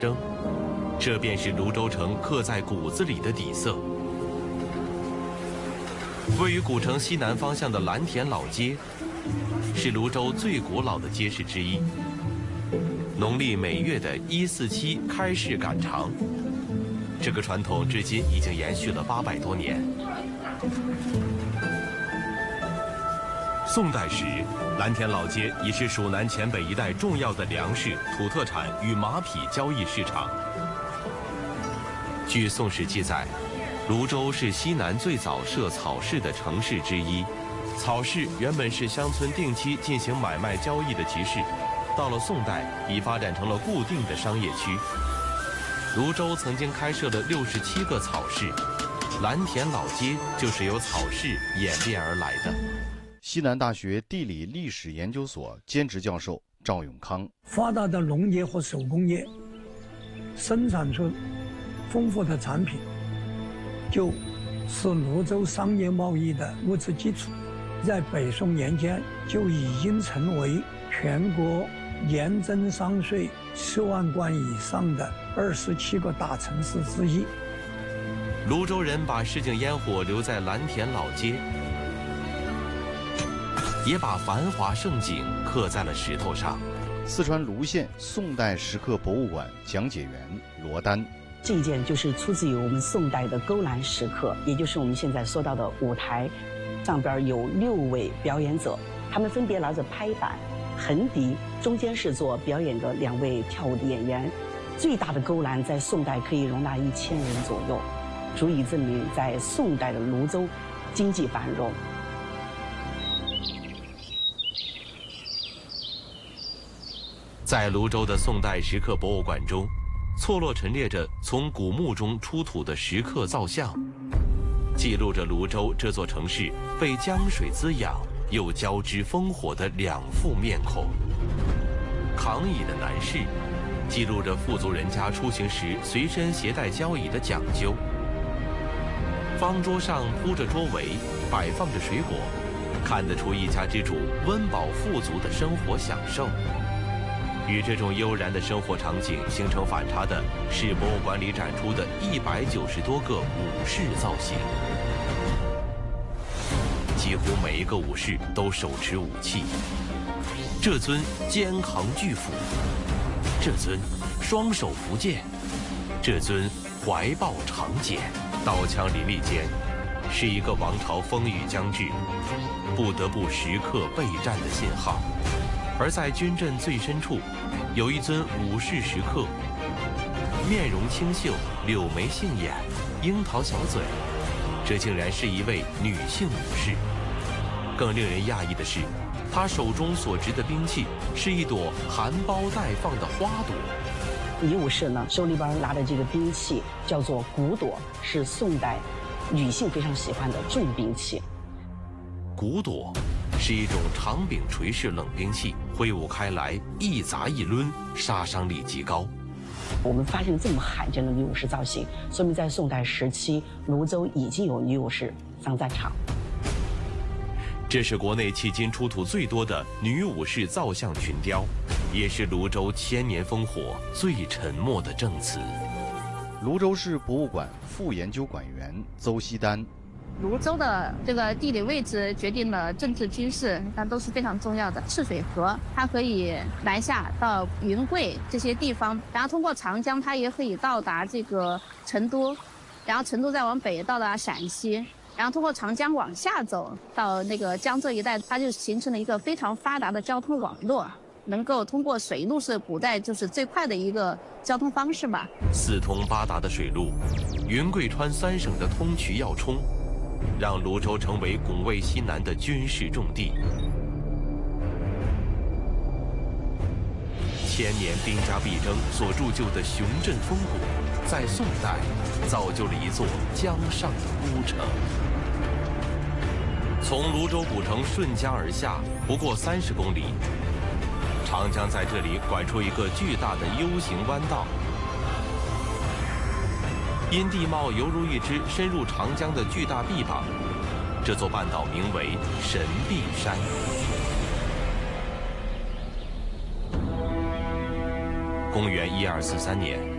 争，这便是泸州城刻在骨子里的底色。位于古城西南方向的蓝田老街，是泸州最古老的街市之一。农历每月的147开市赶场，这个传统至今已经延续了800多年。宋代时，蓝田老街已是蜀南黔北一带重要的粮食、土特产与马匹交易市场。据《宋史》记载，泸州是西南最早设草市的城市之一。草市原本是乡村定期进行买卖交易的集市，到了宋代已发展成了固定的商业区。泸州曾经开设了67个草市，蓝田老街就是由草市演变而来的。 西南大学地理历史研究所兼职教授赵永康： 发达的农业和手工业生产出丰富的产品，就是泸州商业贸易的物质基础。在北宋年间就已经成为全国年征商税10万贯以上的27个大城市之一。 泸州人把市井烟火留在蓝田老街，也把繁华盛景刻在了石头上。 四川泸县宋代石刻博物馆讲解员罗丹： 这一件就是出自于我们宋代的勾栏石刻，也就是我们现在说到的舞台，上边有6位表演者，他们分别拿着拍板、横笛，中间是做表演的2位跳舞的演员。最大的勾栏在宋代可以容纳1000人左右，足以证明在宋代的泸州经济繁荣。 在泸州的宋代石刻博物馆中，错落陈列着从古墓中出土的石刻造像，记录着泸州这座城市被江水滋养又交织烽火的2副面孔。扛椅的男士记录着富足人家出行时随身携带交椅的讲究。方桌上铺着桌围，摆放着水果，看得出一家之主温饱富足的生活享受。与这种悠然的生活场景形成反差的是博物馆里展出的190多个武士造型，几乎每一个武士都手持武器，这尊肩扛巨斧，这尊双手扶剑，这尊怀抱长锏，刀枪林立间，是一个王朝风雨将至，不得不时刻备战的信号。而在军阵最深处，有一尊武士石刻，面容清秀，柳眉杏眼，樱桃小嘴，这竟然是一位女性武士。更令人讶异的是，她手中所执的兵器是一朵含苞待放的花朵。 女武士呢，手里边拿的这个兵器叫做骨朵，是宋代女性非常喜欢的重兵器。 骨朵是一种长柄锤式冷兵器，挥舞开来一砸一抡，杀伤力极高。 我们发现这么罕见的女武士造型，说明在宋代时期，泸州已经有女武士上战场。 这是国内迄今出土最多的女武士造像群雕，也是泸州千年烽火最沉默的证词。 泸州市博物馆副研究馆员邹锡丹： 泸州的这个地理位置决定了政治军事，那都是非常重要的。赤水河它可以南下到云贵这些地方，然后通过长江，它也可以到达这个成都，然后成都再往北到达陕西，然后通过长江往下走到那个江浙一带，它就形成了一个非常发达的交通网络，能够通过水路是古代就是最快的一个交通方式吧。 四通八达的水路，云贵川3省的通衢要冲，让泸州成为拱卫西南的军事重地。千年兵家必争所铸就的雄镇烽火，在宋代造就了一座江上的孤城。从泸州古城顺江而下，不过30公里，长江在这里拐出一个巨大的 U 型弯道。因地貌犹如一只深入长江的巨大臂膀，这座半岛名为神臂山。 公元1243年，